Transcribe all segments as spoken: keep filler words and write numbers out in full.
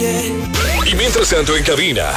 Y mientras tanto en cabina.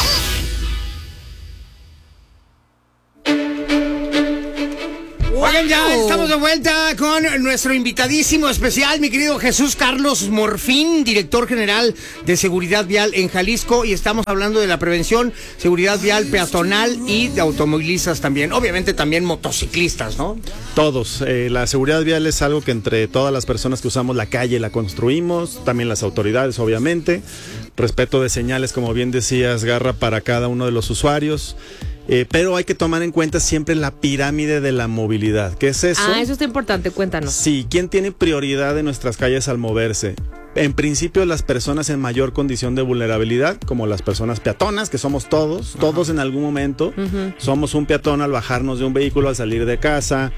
Oigan, ya estamos de vuelta con nuestro invitadísimo especial, mi querido Jesús Carlos Morfín, director general de Seguridad Vial en Jalisco, y estamos hablando de la prevención, seguridad vial peatonal y de automovilistas también, obviamente también motociclistas, ¿no? Todos, eh, la seguridad vial es algo que entre todas las personas que usamos la calle la construimos, también las autoridades obviamente, respeto de señales, como bien decías, Garra, para cada uno de los usuarios. Eh, pero hay que tomar en cuenta siempre la pirámide de la movilidad. ¿Qué es eso? Ah, eso está importante, cuéntanos. Sí, ¿quién tiene prioridad en nuestras calles al moverse? En principio, las personas en mayor condición de vulnerabilidad, como las personas peatonas, que somos todos, Ajá. todos en algún momento, uh-huh. somos un peatón al bajarnos de un vehículo, al salir de casa.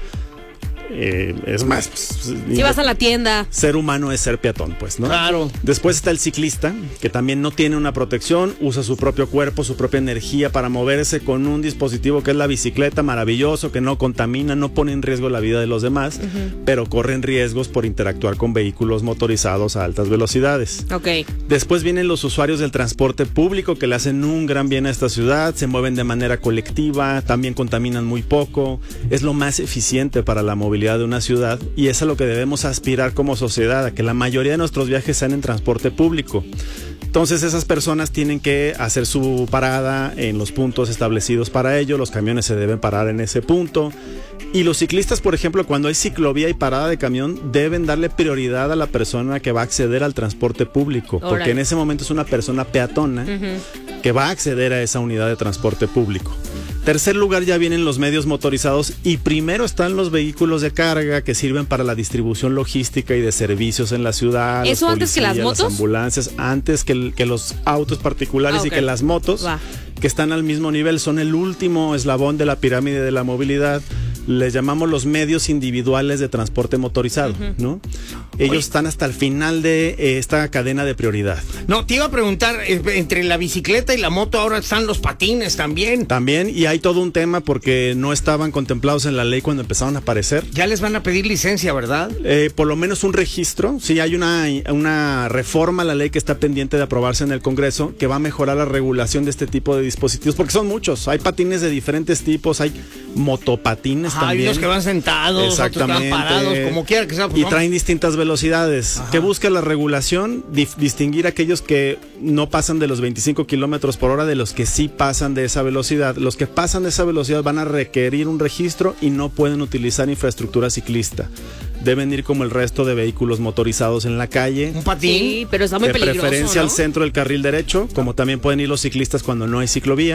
Eh, es más, pues, si vas a la tienda, ser humano es ser peatón, pues, ¿no? Claro. Después está el ciclista, que también no tiene una protección, usa su propio cuerpo, su propia energía para moverse con un dispositivo que es la bicicleta, maravilloso, que no contamina, no pone en riesgo la vida de los demás, uh-huh. pero corren riesgos por interactuar con vehículos motorizados a altas velocidades. Ok. Después vienen los usuarios del transporte público, que le hacen un gran bien a esta ciudad, se mueven de manera colectiva, también contaminan muy poco, es lo más eficiente para la movilidad de una ciudad, y es a lo que debemos aspirar como sociedad, a que la mayoría de nuestros viajes sean en transporte público. Entonces esas personas tienen que hacer su parada en los puntos establecidos para ello, los camiones se deben parar en ese punto, y los ciclistas, por ejemplo, cuando hay ciclovía y parada de camión, deben darle prioridad a la persona que va a acceder al transporte público, porque Órale. en ese momento es una persona peatona uh-huh. que va a acceder a esa unidad de transporte público. Tercer lugar ya vienen los medios motorizados, y primero están los vehículos de carga que sirven para la distribución logística y de servicios en la ciudad. ¿Eso antes que las motos? Las ambulancias, antes que, el, que los autos particulares ah, okay. y que las motos, Va. que están al mismo nivel, son el último eslabón de la pirámide de la movilidad. Les llamamos los medios individuales de transporte motorizado, uh-huh. ¿no? Ellos Oye. están hasta el final de eh, esta cadena de prioridad. No, te iba a preguntar, eh, entre la bicicleta y la moto ahora están los patines también. También, y hay todo un tema porque no estaban contemplados en la ley cuando empezaron a aparecer. Ya les van a pedir licencia, ¿verdad? Eh, por lo menos un registro. Sí, hay una, una reforma a la ley que está pendiente de aprobarse en el Congreso, que va a mejorar la regulación de este tipo de dispositivos, porque son muchos. Hay patines de diferentes tipos, hay motopatines. Ajá, hay unos que van sentados, otros que van parados, como quiera que sea. Pues y vamos. traen distintas velocidades. Ajá. ¿Qué busca la regulación? Dif- distinguir aquellos que no pasan de los veinticinco kilómetros por hora de los que sí pasan de esa velocidad. Los que pasan de esa velocidad van a requerir un registro y no pueden utilizar infraestructura ciclista. Deben ir como el resto de vehículos motorizados en la calle. Un patín. Sí, pero está muy de peligroso, preferencia ¿no? al centro del carril derecho, como también pueden ir los ciclistas cuando no hay ciclovía.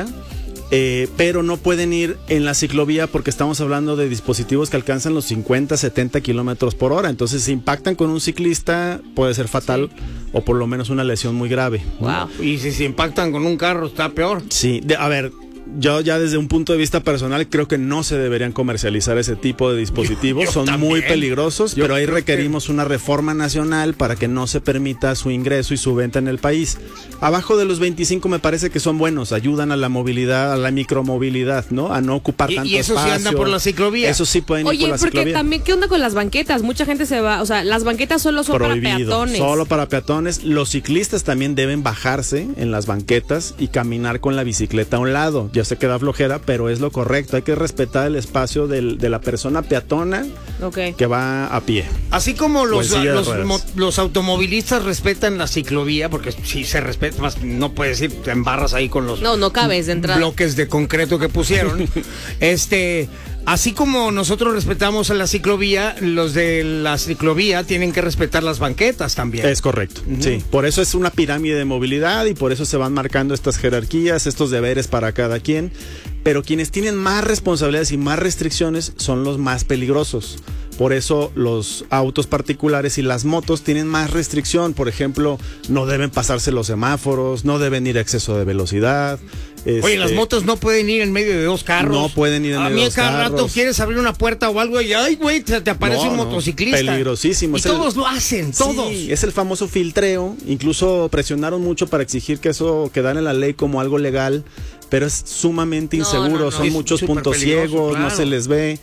Eh, pero no pueden ir en la ciclovía porque estamos hablando de dispositivos que alcanzan los cincuenta, setenta kilómetros por hora. Entonces, si impactan con un ciclista, puede ser fatal sí. o por lo menos una lesión muy grave. Wow. Y si se impactan con un carro, está peor. Sí, de, a ver. Yo ya desde un punto de vista personal creo que no se deberían comercializar ese tipo de dispositivos, yo, yo son también. muy peligrosos, yo pero ahí requerimos que... una reforma nacional para que no se permita su ingreso y su venta en el país. Abajo de los veinticinco me parece que son buenos, ayudan a la movilidad, a la micromovilidad, ¿no? A no ocupar y, tanto espacio. Y eso espacio. sí anda por la ciclovía. Eso sí pueden Oye, ir por la porque ciclovía. También, ¿qué onda con las banquetas? Mucha gente se va, o sea, las banquetas solo son Prohibido, para peatones. Solo para peatones. Los ciclistas también deben bajarse en las banquetas y caminar con la bicicleta a un lado. Ya sé que da flojera, pero es lo correcto. Hay que respetar el espacio del, de la persona peatona okay. que va a pie. Así como los, los, mo, los automovilistas respetan la ciclovía, porque si se respeta, más no puedes ir, te embarras ahí con los no, no cabes de entrada. bloques de concreto que pusieron. este... Así como nosotros respetamos a la ciclovía, los de la ciclovía tienen que respetar las banquetas también. Es correcto, uh-huh. sí. Por eso es una pirámide de movilidad y por eso se van marcando estas jerarquías, estos deberes para cada quien. Pero quienes tienen más responsabilidades y más restricciones son los más peligrosos. Por eso los autos particulares y las motos tienen más restricción. Por ejemplo, no deben pasarse los semáforos, no deben ir a exceso de velocidad. Este, Oye, las motos no pueden ir en medio de dos carros. No pueden ir en a medio de dos carros. A mí cada rato quieres abrir una puerta o algo y ay, güey, te, te aparece no, un no, motociclista. Peligrosísimo. Y es todos el, lo hacen, todos. Sí, es el famoso filtreo. Incluso presionaron mucho para exigir que eso quedara en la ley como algo legal, pero es sumamente inseguro. No, no, no. Son es muchos puntos ciegos, claro. No se les ve.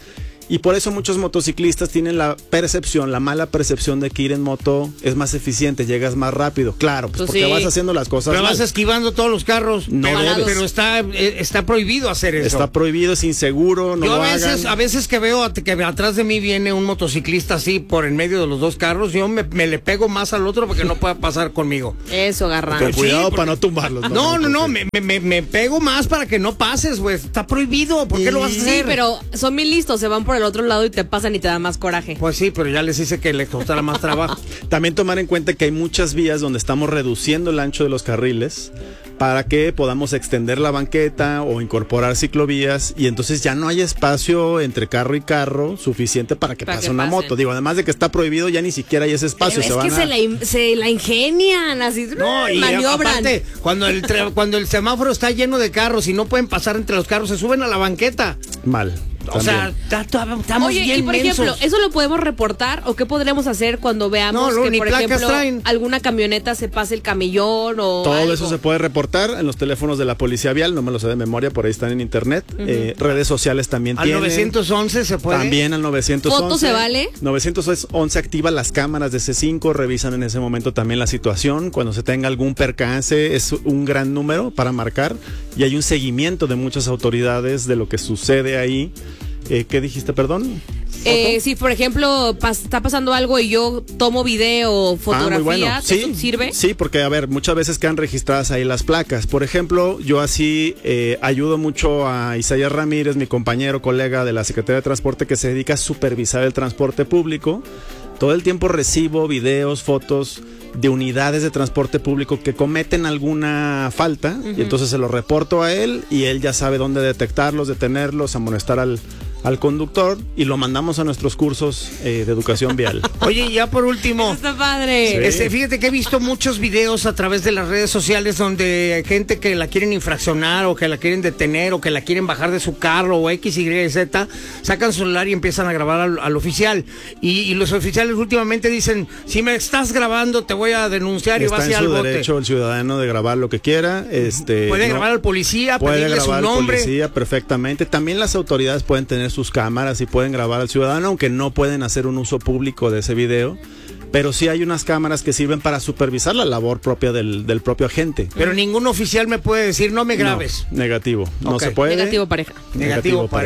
Y por eso muchos motociclistas tienen la percepción, la mala percepción de que ir en moto es más eficiente, llegas más rápido. Claro, pues, Pues porque sí. vas haciendo las cosas Pero mal. vas esquivando todos los carros. No pero, debes. pero está, eh, está prohibido hacer eso. Está prohibido, es inseguro, no Yo lo a veces, hagan. a veces que veo at- que atrás de mí viene un motociclista así por en medio de los dos carros, yo me, me le pego más al otro porque no pueda pasar conmigo. Eso, Garrán. Con Sí, cuidado porque- para no tumbarlos. No, no, no, me, me, me, me pego más para que no pases, güey. Está prohibido. ¿Por qué lo vas a Sí, hacer? pero son muy listos, se van por el otro lado y te pasan y te dan más coraje. Pues sí, pero ya les hice que les costara más trabajo. También tomar en cuenta que hay muchas vías donde estamos reduciendo el ancho de los carriles para que podamos extender la banqueta o incorporar ciclovías y entonces ya no hay espacio entre carro y carro suficiente para que Para pase que una pasen. moto. Digo, además de que está prohibido, ya ni siquiera hay ese espacio. Pero se es que van se, a... la, in- se la ingenian, así No, y maniobran. aparte, cuando el, tra- cuando el semáforo está lleno de carros y no pueden pasar entre los carros, se suben a la banqueta. Mal. O sea, también. está- está- estamos Oye, bien y por mensos. ejemplo, ¿eso lo podemos reportar o qué podremos hacer cuando veamos No, no, que, ni por placas ejemplo, traen. alguna camioneta se pase el camellón o Todo algo? eso se puede reportar en los teléfonos de la Policía Vial, no me lo sé de memoria, por ahí están en internet. Eh, redes sociales también Al tienen. nueve once se puede. También al nueve once. ¿Foto se vale? nueve once activa las cámaras de C cinco, revisan en ese momento también la situación. Cuando se tenga algún percance, es un gran número para marcar y hay un seguimiento de muchas autoridades de lo que sucede ahí. Eh, ¿Qué dijiste, perdón? Eh, si por ejemplo pas- está pasando algo y yo tomo video o Ah, fotografía, muy bueno. Sí, ¿eso sirve? Sí, porque a ver, muchas veces quedan registradas ahí las placas. Por ejemplo, yo así eh, ayudo mucho a Isaías Ramírez, mi compañero, colega de la Secretaría de Transporte, que se dedica a supervisar el transporte público. Todo el tiempo recibo videos, fotos de unidades de transporte público que cometen alguna falta y entonces se lo reporto a él y él ya sabe dónde detectarlos, detenerlos, amonestar al, al conductor y lo mandamos a nuestros cursos eh, de educación vial. Oye, ya por último, Está padre. este, fíjate que he visto muchos videos a través de las redes sociales donde hay gente que la quieren infraccionar o que la quieren detener o que la quieren bajar de su carro o X, Y, Z, sacan su celular y empiezan a grabar al, al oficial. Y, y los oficiales últimamente dicen, si me estás grabando te voy a denunciar y Está vas a en ir al su bote. derecho el ciudadano de grabar lo que quiera. Este, Puede no- grabar al policía, Puede pedirle su grabar al nombre. policía perfectamente. También las autoridades pueden tener sus cámaras y pueden grabar al ciudadano, aunque no pueden hacer un uso público de ese video. Pero sí hay unas cámaras que sirven para supervisar la labor propia del, del propio agente. Pero ningún oficial me puede decir, no me grabes. No, negativo. No Ok. se puede. Negativo pareja. Negativo, Negativo,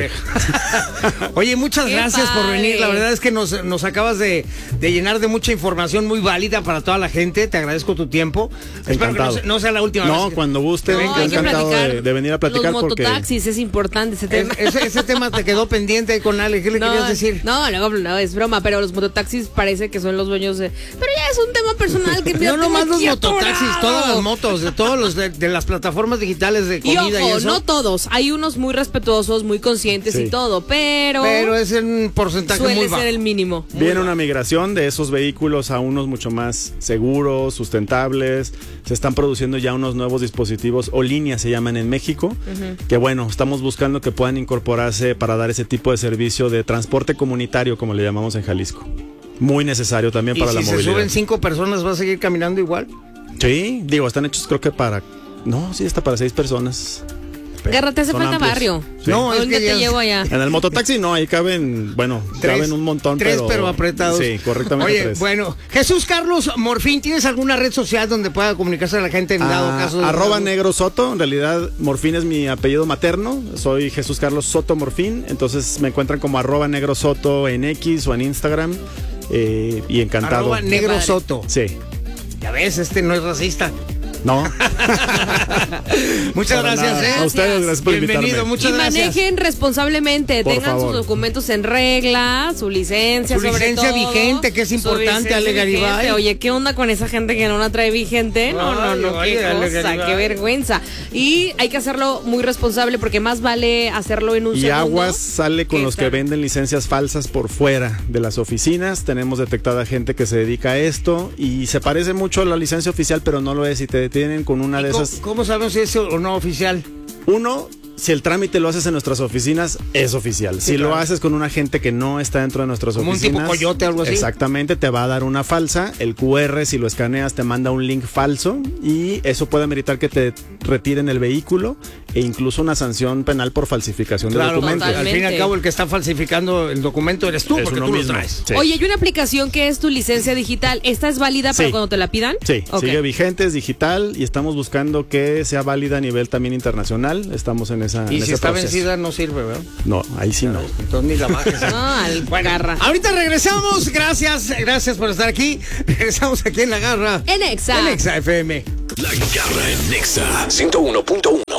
pareja. Oye, muchas Qué gracias por padre. venir. La verdad es que nos, nos acabas de, de llenar de mucha información muy válida para toda la gente. Te agradezco tu tiempo. Espero que no, Encantado. se- no sea la última vez. No, que- cuando guste, No, venga, hay que encantado platicar. de, de venir a platicar Los porque mototaxis, es importante ese Es- tema. ese, ese tema te quedó pendiente ahí con Ale. ¿Qué le no, querías decir? No, luego no, es broma, pero los mototaxis parece que son los dueños de... Pero ya es un tema personal que No nomás los aquí mototaxis, atorado. todas las motos, de todos los de, de las plataformas digitales de Y comida y, ojo, eso. no todos. Hay unos muy respetuosos, muy conscientes Sí. y todo, pero, pero es un porcentaje suele muy ser bajo. el mínimo. viene una migración de esos vehículos a unos mucho más seguros, sustentables. Se están produciendo ya unos nuevos dispositivos o líneas se llaman en México, que bueno, estamos buscando que puedan incorporarse para dar ese tipo de servicio de transporte comunitario, como le llamamos en Jalisco. Muy necesario también Y para si la se movilidad. suben cinco personas, ¿va a seguir caminando igual? Sí, digo, están hechos creo que para... No, sí, está para seis personas. Garra, te hace Son falta amplios. barrio. Sí. No, es ¿Dónde que te ya- llevo allá? En el mototaxi no, ahí caben, bueno, Tres- caben un montón, tres, pero... pero apretados. Sí, correctamente Oye, tres. bueno, Jesús Carlos Morfín, ¿tienes alguna red social donde pueda comunicarse a la gente en dado Ah, caso? de- arroba Negro Soto, en realidad Morfín es mi apellido materno, soy Jesús Carlos Soto Morfín, entonces me encuentran como arroba Negro Soto en X o en Instagram, eh, y encantado. Arroba Negro padre. Soto. Sí, Ya ves, este no es racista. no. Muchas Para gracias, nada. ¿eh? A ustedes, gracias por Bienvenido, invitarme. muchas Y gracias. manejen responsablemente, Por tengan favor. sus documentos en regla, su licencia, Su sobre licencia todo. vigente, que es Su importante, licencia Ale vigente. Garibay. Oye, ¿qué onda con esa gente que no la trae vigente? No, no, Ay, no, oye, qué Ale cosa, Garibay. qué vergüenza. Y hay que hacerlo muy responsable porque más vale hacerlo en un Y segundo. aguas sale con que los que estar- venden licencias falsas por fuera de las oficinas. Tenemos detectada gente que se dedica a esto y se parece mucho a la licencia oficial, pero no lo es. Y te detienen con una de ¿Cómo, esas. ¿Cómo sabemos si es o no oficial? Uno, si el trámite lo haces en nuestras oficinas, es oficial. Sí, si claro. lo haces con un agente que no está dentro de nuestras Como un oficinas. tipo coyote, algo así. Exactamente, te va a dar una falsa. El Q R, si lo escaneas, te manda un link falso. Y eso puede ameritar que te retiren el vehículo e incluso una sanción penal por falsificación Claro, de documentos. totalmente. al fin y al cabo el que está falsificando el documento eres tú, Es porque uno tú mismo. lo traes. Sí. Oye, hay una aplicación que es tu licencia digital. ¿Esta es válida para Sí. cuando te la pidan? Sí, Ok. sigue vigente, es digital y estamos buscando que sea válida a nivel también internacional. Estamos en esa. Y en si ese está proceso. vencida no sirve, ¿verdad? No, ahí sí no. Entonces ni la bajes. No, al garra. Ahorita regresamos, gracias, gracias por estar aquí. Regresamos aquí en La Garra. En Exa. En Exa F M. La Garra en Nexa ciento uno punto uno.